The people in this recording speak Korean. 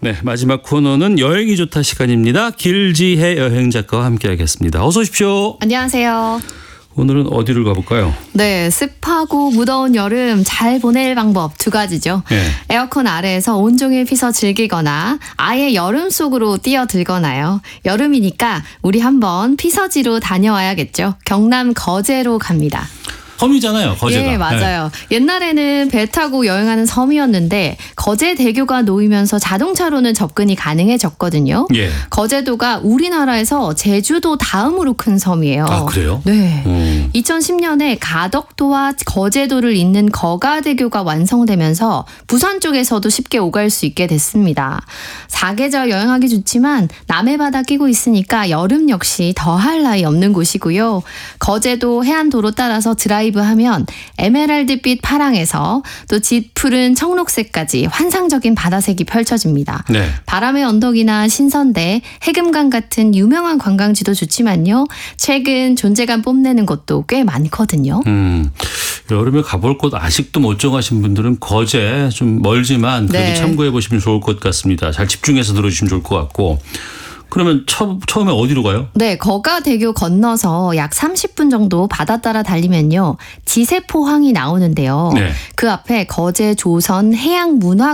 네, 마지막 코너는 여행이 좋다 시간입니다. 길지혜 여행작가와 함께하겠습니다. 어서 오십시오. 안녕하세요. 오늘은 어디를 가볼까요? 네, 습하고 무더운 여름 잘 보낼 방법 두 가지죠. 네. 에어컨 아래에서 온종일 피서 즐기거나 아예 여름 속으로 뛰어들거나요. 여름이니까 우리 한번 피서지로 다녀와야겠죠. 경남 거제로 갑니다. 섬이잖아요, 거제가. 예, 맞아요. 옛날에는 배 타고 여행하는 섬이었는데 거제대교가 놓이면서 자동차로는 접근이 가능해졌거든요. 예. 거제도가 우리나라에서 제주도 다음으로 큰 섬이에요. 아, 그래요? 네. 2010년에 가덕도와 거제도를 잇는 거가대교가 완성되면서 부산 쪽에서도 쉽게 오갈 수 있게 됐습니다. 사계절 여행하기 좋지만 남해 바다 끼고 있으니까 여름 역시 더할 나위 없는 곳이고요. 거제도 해안도로 따라서 드라이브하면 에메랄드빛 파랑에서 또 짙푸른 청록색까지 환상적인 바다색이 펼쳐집니다. 네. 바람의 언덕이나 신선대, 해금강 같은 유명한 관광지도 좋지만요. 최근 존재감 뽐내는 곳도 꽤 많거든요. 여름에 가볼 곳 아직도 못 정하신 분들은 거제 좀 멀지만 그래도 네. 참고해 보시면 좋을 것 같습니다. 잘 집중해서 들어주시면 좋을 것 같고. 그러면 처음에 어디로 가요? 네, 거가대교 건너서 약 30분 정도 바다 따라 달리면요. 지세포항이 나오는데요. 네. 그 앞에 거제 조선 해양문화